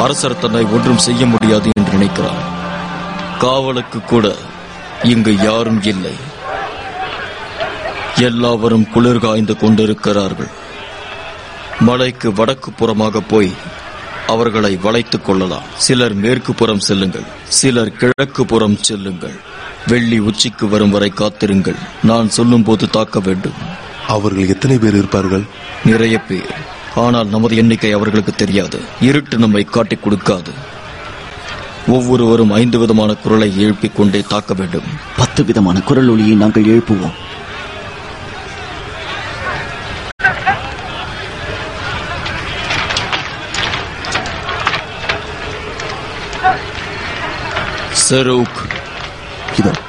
அரசர் தன்னை ஒன்றும் செய்ய முடியாது என்று நினைக்கிறார். காவலுக்கு கூட இங்கு யாரும் இல்லை. எல்லாவரும் குளிர் காய்ந்து கொண்டிருக்கிறார்கள். மலைக்கு வடக்கு புறமாக போய் அவர்களை வளைத்துக் கொள்ளலாம். சிலர் மேற்கு புறம் செல்லுங்கள், சிலர் கிழக்கு புறம் செல்லுங்கள். வெள்ளி உச்சிக்கு வரும் வரை காத்திருங்கள். நான் சொல்லும் போது தாக்க வேண்டும். அவர்கள் எத்தனை பேர் இருப்பார்கள்? நிறைய பேர். ஆனால் நமது எண்ணிக்கை அவர்களுக்கு தெரியாது. இருட்டு நம்மை காட்டிக் கொடுக்காது. ஒவ்வொருவரும் 5 விதமான குரலை எழுப்பிக் கொண்டே தாக்க வேண்டும். 10 விதமான குரல் ஒலியை நாங்கள் எழுப்புவோம். சரூக், இதோ